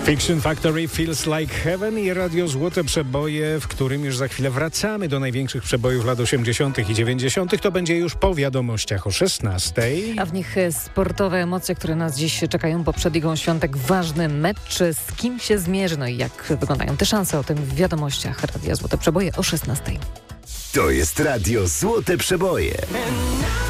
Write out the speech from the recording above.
Fiction Factory, Feels Like Heaven i Radio Złote Przeboje, w którym już za chwilę wracamy do największych przebojów lat 80. i 90. To będzie już po wiadomościach o 16. A w nich sportowe emocje, które nas dziś czekają po przedligą świątek. Ważny mecz, z kim się zmierzy, no i jak wyglądają te szanse, o tym w wiadomościach Radia Złote Przeboje o 16. To jest Radio Złote Przeboje.